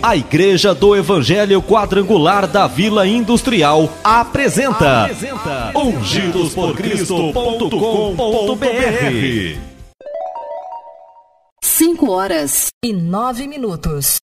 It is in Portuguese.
A Igreja do Evangelho Quadrangular da Vila Industrial apresenta ungidosporcristo.com.br. 5 horas e 9 minutos.